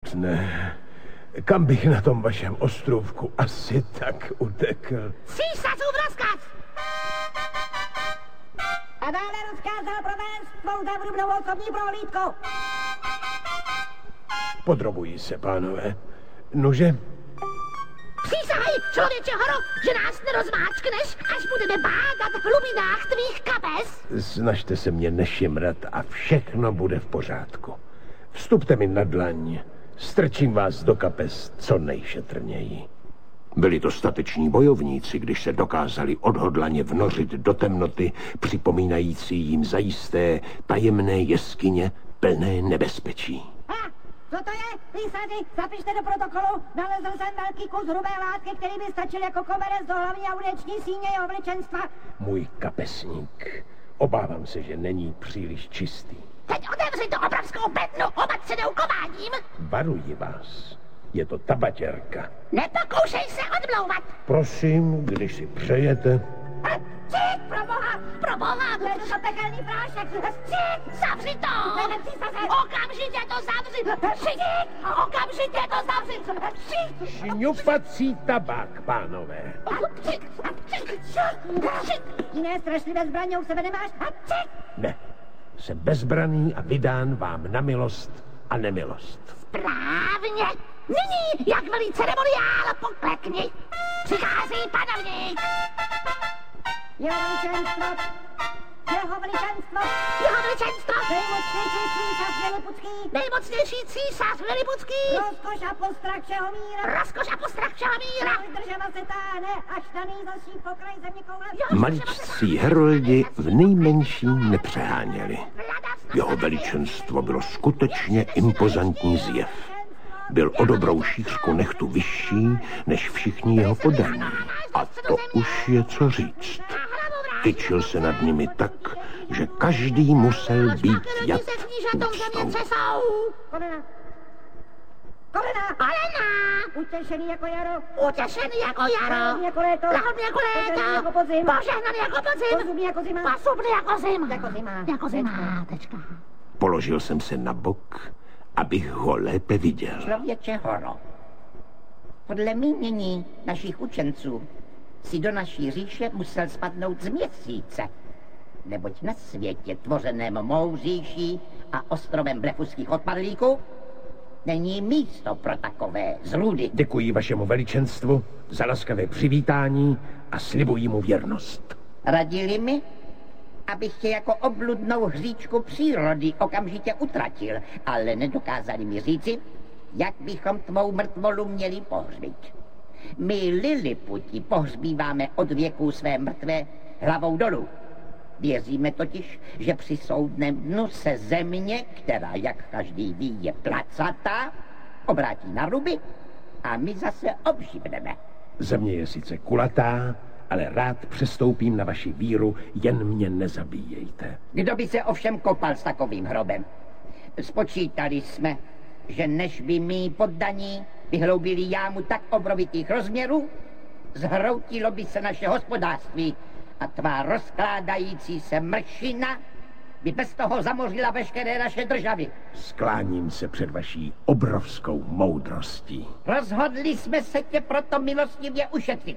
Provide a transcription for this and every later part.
smutné. Kam bych na tom vašem ostrůvku asi tak utekl? Císařův rozkaz! A dále rozkázal provést svou závrubnou osobní prohlídku. Podrobují se, pánové. Nože? Přísahaj, člověče horo, že nás nerozmáčkneš, až budeme bádat v hlubinách tvých kapes. Snažte se mě nešimrat a všechno bude v pořádku. Vstupte mi na dlaň. Strčím vás do kapes co nejšetrněji. Byli to stateční bojovníci, když se dokázali odhodlaně vnořit do temnoty, připomínající jim zajisté tajemné jeskyně plné nebezpečí. Co to je, písaři? Zapište do protokolu. Nalezl jsem velký kus hrubé látky, který by stačil jako koberec do hlavní audiční síně jeho veličenstva. Můj kapesník. Obávám se, že není příliš čistý. Teď otevři tu obrovskou bednu opatřenou kováním. Varuji vás. Je to tabatěrka. Nepokoušej se odmlouvat. Prosím, když si přejete. Cít, pro boha. Hledu to pekelný prášek. Cít, zavři to. Okamžitě to zavři. Cít, okamžitě to zavři. Cít. Šňupací tabák, pánové. Jiné strašlivé zbraně u sebe nemáš? Ne, jsem bezbraný a vydán vám na milost a nemilost. Správně. Nyní, jak velí ceremoniál, poklekni. Přichází panovník. Jeho veličenstvo. Jeho veličenstvo. Jeho veličenstvo. Nejmocnější císař Lilipucký. Nejmocnější císař Lilipucký. Rozkoš a postrach všeho míra. Rozkoš a postrach všeho míra. Država se táhne až na nejzalší pokraj země koule. Maličcí heroldi v nejmenším nepřeháněli. Jeho veličenstvo bylo skutečně impozantní zjev. Byl o dobrou šířku nechtu vyšší než všichni jeho podaní. A to už je co říct. Tyčil se nad nimi tak, že každý musel být jak úctou. Kolena! Utěšený jako jaro. Utěšený jako jaro. Lahodný jako léto. Lahodný jako léto. Požehnaný jako podzim. Požehnaný jako podzim. Pozubný jako zima. Posubný jako zima. Jako zima. Jako zima. Tečka. Položil jsem se na bok, abych ho lépe viděl. Člověče horo, podle mínění našich učenců si do naší říše musel spadnout z měsíce, neboť na světě tvořeném mou říší a ostrovem blefuských odpadlíků není místo pro takové zrůdy. Děkuji vašemu veličenstvu za laskavé přivítání a slibuji mu věrnost. Radili mi, abych tě jako obludnou hříčku přírody okamžitě utratil, ale nedokázali mi říci, jak bychom tvou mrtvolu měli pohřbít. My Liliputi pohřbíváme od věků své mrtvé hlavou dolů. Věříme totiž, že při soudném dnu se země, která, jak každý ví, je placatá, obrátí na ruby a my zase obživneme. Země je sice kulatá, ale rád přestoupím na vaši víru, jen mě nezabíjejte. Kdo by se ovšem kopal s takovým hrobem? Spočítali jsme, že než by mý poddaní vyhloubili jámu tak obrovitých rozměrů, zhroutilo by se naše hospodářství a tvá rozkládající se mršina by bez toho zamořila veškeré naše državy. Skláním se před vaší obrovskou moudrostí. Rozhodli jsme se tě proto milostivě ušetřit.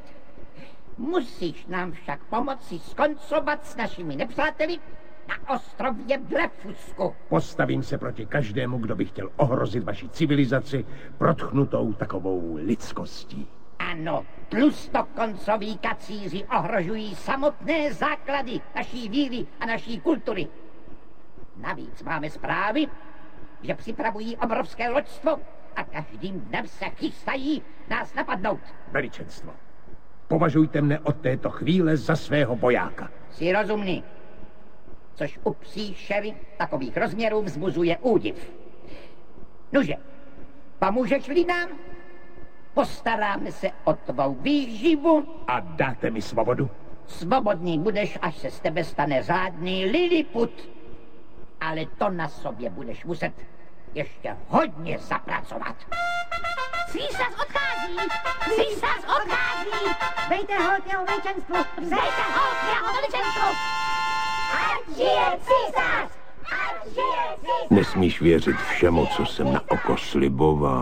Musíš nám však pomoci skoncovat s našimi nepřáteli na ostrově Blefusku. Postavím se proti každému, kdo by chtěl ohrozit vaši civilizaci protchnutou takovou lidskostí. Ano, tlustokoncoví kacíři ohrožují samotné základy naší víry a naší kultury. Navíc máme zprávy, že připravují obrovské loďstvo a každým dnem se chystají nás napadnout. Veličenstvo, považujte mne od této chvíle za svého bojáka. Jsi rozumný, což u příšery takových rozměrů vzbuzuje údiv. Nože, pomůžeš-li nám? Postaráme se o tvou výživu. A dáte mi svobodu? Svobodný budeš, až se z tebe stane řádný Liliput. Ale to na sobě budeš muset ještě hodně zapracovat. Císař odchází! Císař odchází! Dejte hold jeho veličenstvu. Dejte hold jeho veličenstvu! Ať žije císař! Ať žije císař! Nesmíš věřit všemu, co jsem na oko sliboval.